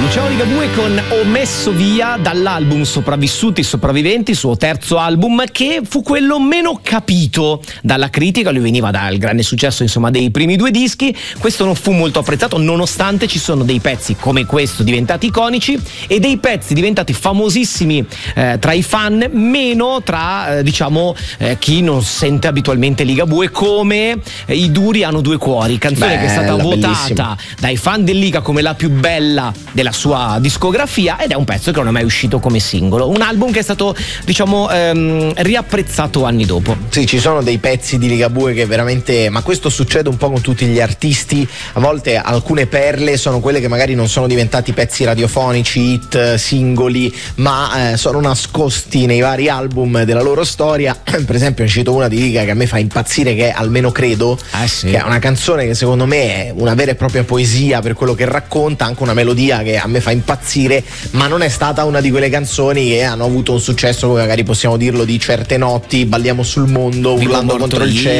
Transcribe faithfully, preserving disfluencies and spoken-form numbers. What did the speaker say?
Luciano Ligabue con Ho messo via, dall'album Sopravvissuti sopravviventi, suo terzo album, che fu quello meno capito dalla critica. Lui veniva dal grande successo, insomma, dei primi due dischi. Questo non fu molto apprezzato, nonostante ci sono dei pezzi come questo diventati iconici e dei pezzi diventati famosissimi eh, tra i fan, meno tra eh, diciamo eh, chi non sente abitualmente Ligabue, come eh, I Duri hanno due cuori, canzone Bella, che è stata votata bellissima dai fan del Liga come la più bella della sua discografia, ed è un pezzo che non è mai uscito come singolo, un album che è stato, diciamo, ehm, riapprezzato anni dopo. Sì, ci sono dei pezzi di Ligabue che veramente, ma questo succede un po' con tutti gli artisti, a volte alcune perle sono quelle che magari non sono diventati pezzi radiofonici, hit, singoli, ma eh, sono nascosti nei vari album della loro storia. Per esempio ne cito una di Liga che a me fa impazzire, che è Almeno Credo, ah, sì. che è una canzone che secondo me è una vera e propria poesia per quello che racconta, anche una melodia che a me fa impazzire, ma non è stata una di quelle canzoni che hanno avuto un successo come magari possiamo dirlo di Certe notti, Balliamo sul mondo, Urlando contro il cielo.